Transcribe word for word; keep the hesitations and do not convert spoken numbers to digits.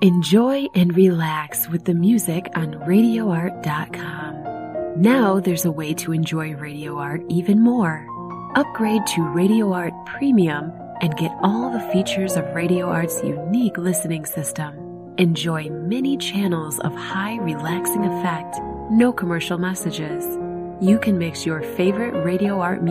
Enjoy and relax with the music on radio art dot com. Now there's a way to enjoy Radio Art even more. Upgrade to Radio Art Premium and get all the features of Radio Art's unique listening system. Enjoy many channels of high relaxing effect, no commercial messages. You can mix your favorite Radio Art music